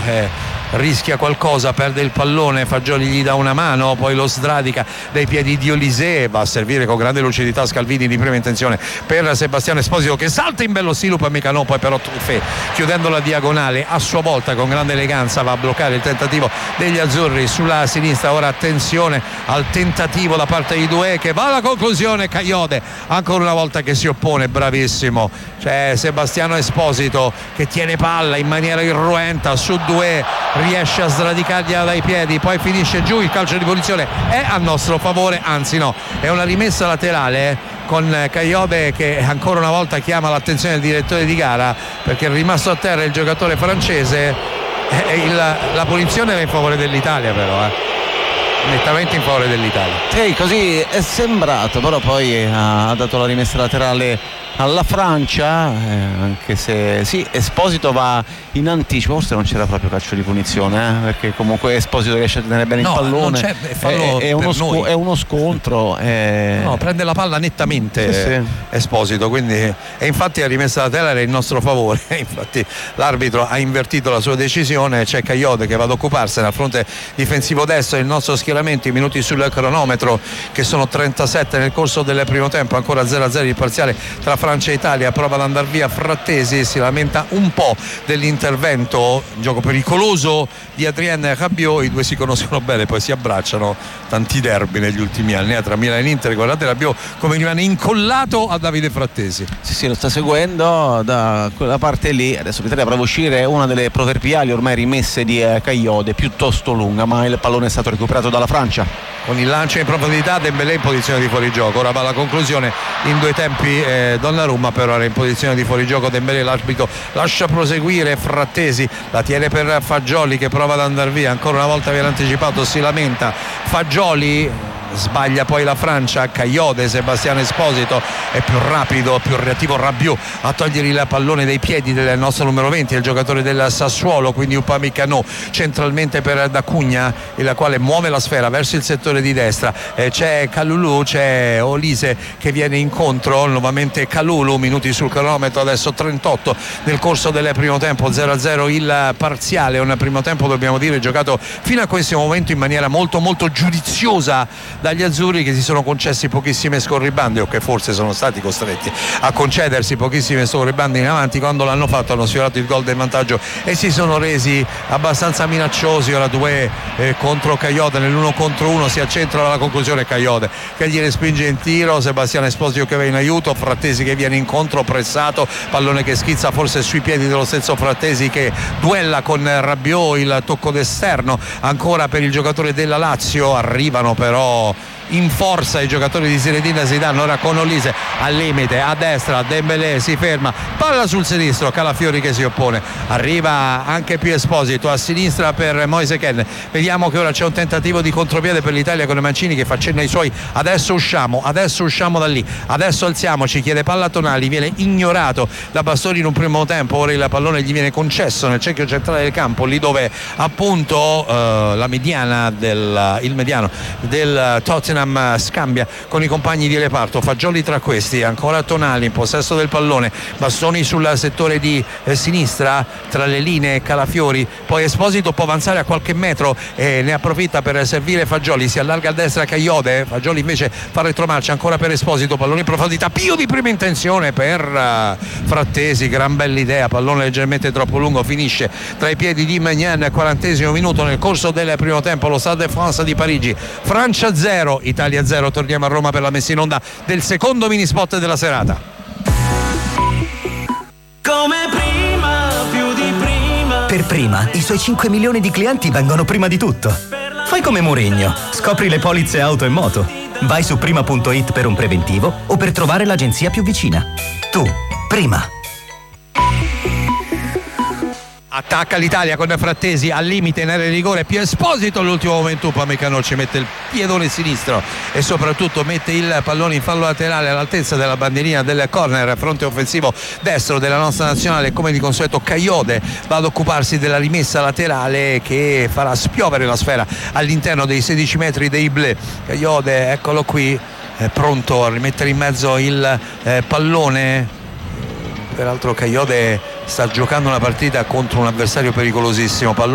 rischia qualcosa, perde il pallone, Fagioli gli dà una mano, poi lo sradica dai piedi di Olise, va a servire con grande lucidità Scalvini di prima intenzione per Sebastiano Esposito che salta in bello stile Upamecano, poi però Truffè chiudendo la diagonale a sua volta con grande eleganza va a bloccare il tentativo degli azzurri sulla sinistra. Ora attenzione al tentativo da parte di Doué che va alla conclusione, Kayode ancora una volta che si oppone, bravissimo, c'è Sebastiano Esposito che tiene palla in maniera irruenta su Doué, riesce a sradicargliela dai piedi, poi finisce giù, il calcio di punizione è a nostro favore, anzi no, è una rimessa laterale con Kayode che ancora una volta chiama l'attenzione del direttore di gara perché è rimasto a terra il giocatore francese. La punizione era in favore dell'Italia, però nettamente in favore dell'Italia. Sì, così è sembrato, però poi ha dato la rimessa laterale alla Francia, anche se sì, Esposito va in anticipo, forse non c'era proprio calcio di punizione, perché comunque Esposito riesce a tenere bene il pallone, non c'è, è uno scontro, no, prende la palla nettamente, sì. Esposito, quindi, e infatti la rimessa laterale era in nostro favore, infatti l'arbitro ha invertito la sua decisione, c'è Kayode che va ad occuparsene al fronte difensivo destro del nostro schieramento, i minuti sul cronometro che sono 37 nel corso del primo tempo, ancora 0-0 il parziale tra Francia e Italia, prova ad andare via Frattesi, si lamenta un po' dell'intervento, gioco pericoloso di Adrien Rabiot, i due si conoscono bene, poi si abbracciano, tanti derby negli ultimi anni tra Milan e Inter, guardate Rabiot come rimane incollato a Davide Frattesi. Sì, lo sta seguendo da quella parte lì, adesso l'Italia prova a uscire una delle proverbiali ormai rimesse di Kayode, piuttosto lunga, ma il pallone è stato recuperato dalla Francia. Con il lancio in profondità, Dembélé in posizione di fuorigioco, ora va alla conclusione in due tempi Donnarumma, però era in posizione di fuorigioco Dembélé, l'arbitro lascia proseguire Frattesi, la tiene per Fagioli che prova ad andare via, ancora una volta viene anticipato, si lamenta Fagioli, sbaglia poi la Francia, Kayode, Sebastiano Esposito è più rapido, più reattivo Rabiot a togliere il pallone dai piedi del nostro numero 20, il giocatore del Sassuolo, quindi Upamecano centralmente per D'Acunha, il quale muove la sfera verso il settore di destra, c'è Kalulu, c'è Olise che viene incontro, nuovamente Kalulu, minuti sul cronometro, adesso 38 nel corso del primo tempo, 0-0 il parziale, un primo tempo dobbiamo dire giocato fino a questo momento in maniera molto molto giudiziosa dagli azzurri, che si sono concessi pochissime scorribande, o che forse sono stati costretti a concedersi pochissime scorribande in avanti. Quando l'hanno fatto hanno sfiorato il gol del vantaggio e si sono resi abbastanza minacciosi. Ora Doué contro Kayode, nell'1 contro 1 si accentra alla conclusione, Kayode che gli respinge in tiro, Sebastiano Esposito che va in aiuto, Frattesi che viene incontro, pressato, pallone che schizza forse sui piedi dello stesso Frattesi che duella con Rabiot, il tocco d'esterno ancora per il giocatore della Lazio, arrivano però in forza i giocatori di Zinedine Zidane, ora con Olise al limite, a destra Dembélé si ferma, palla sul sinistro, Calafiori che si oppone, arriva anche più Esposito a sinistra per Moise Kean, vediamo che ora c'è un tentativo di contropiede per l'Italia con Mancini che fa cenno ai suoi, adesso usciamo da lì, adesso alziamoci, chiede palla Tonali, viene ignorato da Bastoni in un primo tempo, ora il pallone gli viene concesso nel cerchio centrale del campo, lì dove appunto il mediano del Tottenham scambia con i compagni di reparto, Fagioli tra questi, ancora Tonali in possesso del pallone, Bastoni sul settore di sinistra tra le linee, Calafiori, poi Esposito può avanzare a qualche metro e ne approfitta per servire Fagioli, si allarga a destra Kayode, Fagioli invece fa retromarcia ancora per Esposito, pallone in profondità, Pio di prima intenzione per Frattesi, gran bella idea, pallone leggermente troppo lungo, finisce tra i piedi di Maignan, 40° minuto nel corso del primo tempo, lo Stade de France di Parigi, Francia 0 Italia 0, torniamo a Roma per la messa in onda del secondo mini spot della serata. Come prima, più di prima. Per Prima, i suoi 5 milioni di clienti vengono prima di tutto. Fai come Mourinho, scopri le polizze auto e moto. Vai su prima.it per un preventivo o per trovare l'agenzia più vicina. Tu, Prima. Attacca l'Italia con Frattesi al limite in area di rigore, più Esposito all'ultimo momento, Upamecano ci mette il piedone sinistro e soprattutto mette il pallone in fallo laterale all'altezza della bandierina del corner, fronte offensivo destro della nostra nazionale, come di consueto Kayode va ad occuparsi della rimessa laterale che farà spiovere la sfera all'interno dei 16 metri dei Bleu. Kayode, eccolo qui, è pronto a rimettere in mezzo il pallone. Peraltro Kayode sta giocando una partita contro un avversario pericolosissimo, pallone